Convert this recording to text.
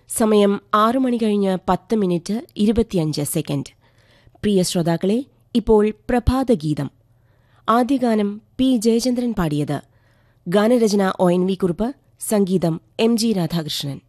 സമയം 6:10:25. പ്രിയ ശ്രോതാക്കളെ, ഇപ്പോൾ പ്രഭാതഗീതം. ആദ്യഗാനം പി ജയചന്ദ്രൻ പാടിയത്. ഗാനരചന ONV കുറുപ്പ്, സംഗീതം MG രാധാകൃഷ്ണൻ.